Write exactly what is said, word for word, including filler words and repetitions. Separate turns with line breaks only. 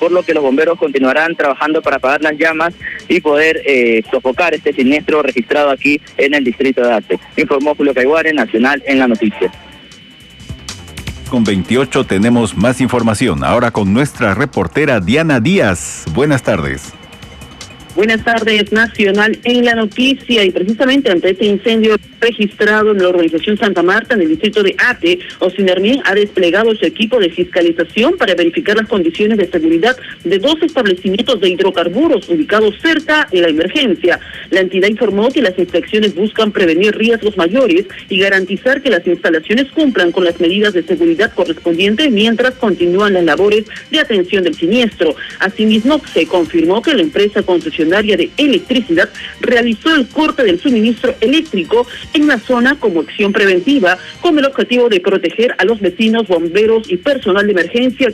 por lo que los bomberos continuarán trabajando para apagar las llamas y poder eh, sofocar este siniestro registrado aquí en el distrito de Arte. Informó Julio Caiguare, Nacional en la Noticia.
Con veintiocho tenemos más información, ahora con nuestra reportera Diana Díaz. Buenas tardes.
Buenas tardes, Nacional en la Noticia, y precisamente ante este incendio registrado en la organización Santa Marta, en el distrito de Ate, Ocinermien ha desplegado su equipo de fiscalización para verificar las condiciones de seguridad de dos establecimientos de hidrocarburos ubicados cerca de la emergencia. La entidad informó que las inspecciones buscan prevenir riesgos mayores y garantizar que las instalaciones cumplan con las medidas de seguridad correspondientes mientras continúan las labores de atención del siniestro. Asimismo, se confirmó que la empresa concesionaria de electricidad realizó el corte del suministro eléctrico en la zona como acción preventiva, con el objetivo de proteger a los vecinos, bomberos y personal de emergencia